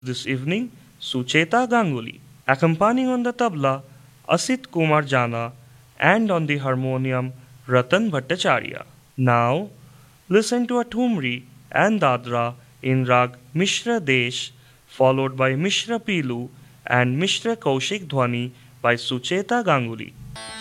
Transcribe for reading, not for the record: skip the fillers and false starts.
this evening Sucheta Ganguly. Accompanying on the tabla Asit Kumar Jana and on the harmonium Ratan Bhattacharya. Now listen to a Thumri and Dadra in Rag Mishra Desh followed by Mishra Pilu and Mishra Kaushik Dhwani by Sucheta Ganguly.